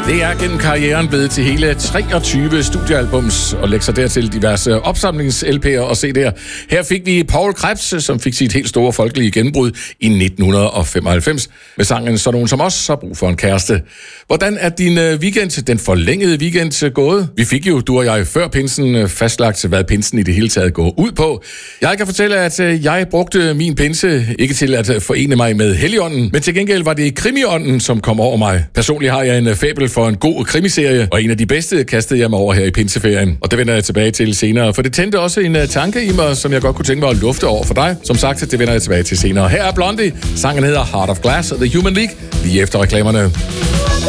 Det er gennem karrieren blevet til hele 23 studiealbums og lægger sig dertil diverse opsamlings-LP'er og CD'er. Her fik vi Paul Krebs, som fik sit helt store folkelige gennembrud i 1995 med sangen Så nogen som os har brug for en kæreste. Hvordan er din weekend, den forlængede weekend, gået? Vi fik jo, du og jeg, før pinsen fastlagt, hvad pinsen i det hele taget går ud på. Jeg kan fortælle, at jeg brugte min pinse ikke til at forene mig med Helligånden, men til gengæld var det Krimiånden, som kom over mig. Personligt har jeg en fabel for en god krimiserie, og en af de bedste kastede jeg mig over her i pinseferien. Og det vender jeg tilbage til senere, for det tændte også en tanke i mig, som jeg godt kunne tænke mig at lufte over for dig. Som sagt, det vender jeg tilbage til senere. Her er Blondie. Sangen hedder Heart of Glass og The Human League, lige efter reklamerne.